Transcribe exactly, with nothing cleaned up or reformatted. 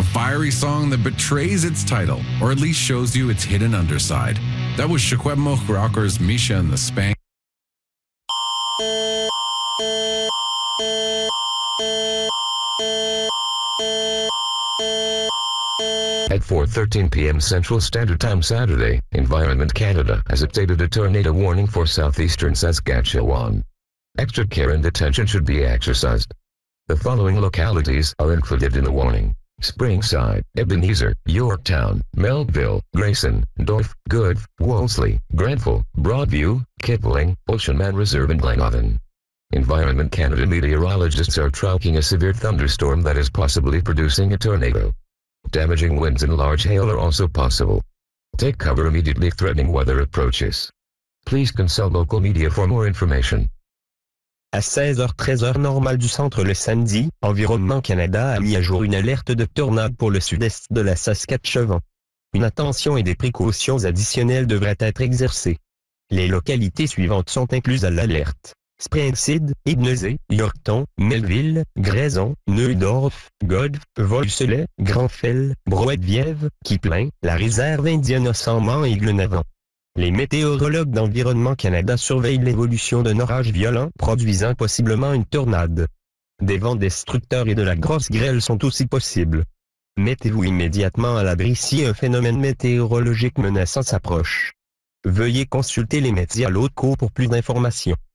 fiery song that betrays its title, or at least shows you its hidden underside. That was Secwepemc rockers Misha and the Spank. At four thirteen p m Central Standard Time Saturday, Environment Canada has updated a tornado warning for southeastern Saskatchewan. Extra care and attention should be exercised. The following localities are included in the warning: Springside, Ebenezer, Yorktown, Melville, Grayson, Dorf, Goodf, Wolseley, Grenfell, Broadview, Kipling, Oceanman Reserve and Glenavon. Environment Canada meteorologists are tracking a severe thunderstorm that is possibly producing a tornado. Damaging winds and large hail are also possible. Take cover immediately threatening weather approaches. Please consult local media for more information. À seize heures treize heure normale du centre le samedi, Environnement Canada a mis à jour une alerte de tornade pour le sud-est de la Saskatchewan. Une attention et des précautions additionnelles devraient être exercées. Les localités suivantes sont incluses à l'alerte: Springside, Ebenezer, Yorkton, Melville, Grayson, Neudorf, Godf, Wolseley, Grenfell, Broadview, Kipling, la réserve indienne Oceanman et Glenavon. Les météorologues d'Environnement Canada surveillent l'évolution d'un orage violent produisant possiblement une tornade. Des vents destructeurs et de la grosse grêle sont aussi possibles. Mettez-vous immédiatement à l'abri si un phénomène météorologique menaçant s'approche. Veuillez consulter les médias locaux pour plus d'informations.